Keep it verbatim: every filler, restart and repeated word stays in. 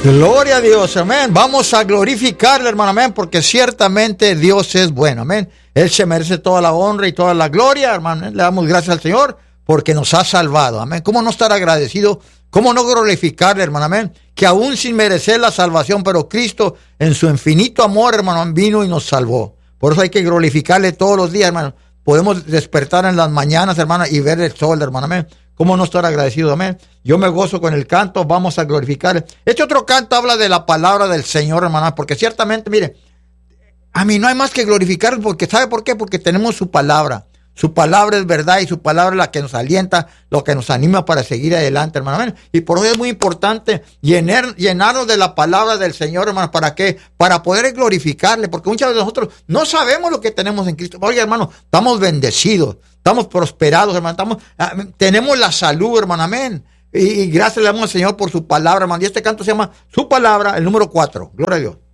Gloria a Dios, amén. Vamos a glorificarle, hermano, amén, porque ciertamente Dios es bueno, amén. Él se merece toda la honra y toda la gloria, hermano. Le damos gracias al Señor porque nos ha salvado, amén. ¿Cómo no estar agradecido? ¿Cómo no glorificarle, hermano, amén? Que aún sin merecer la salvación, pero Cristo en su infinito amor, hermano, vino y nos salvó. Por eso hay que glorificarle todos los días, hermano. Podemos despertar en las mañanas, hermano, y ver el sol, hermano, amén. ¿Cómo no estar agradecido? Amén. Yo me gozo con el canto, vamos a glorificar. Este otro canto habla de la palabra del Señor, hermano, porque ciertamente, mire, a mí no hay más que glorificar, porque ¿sabe por qué? Porque tenemos su palabra. Su palabra es verdad y su palabra es la que nos alienta, lo que nos anima para seguir adelante, hermano. Amén. Y por eso es muy importante llenar, llenarnos de la palabra del Señor, hermano. ¿Para qué? Para poder glorificarle, porque muchas veces nosotros no sabemos lo que tenemos en Cristo. Oye, hermano, estamos bendecidos, estamos prosperados, hermano. Estamos, tenemos la salud, hermano. Amén. Y, y gracias le damos al Señor por su palabra, hermano. Y este canto se llama Su Palabra, el número cuatro. Gloria a Dios.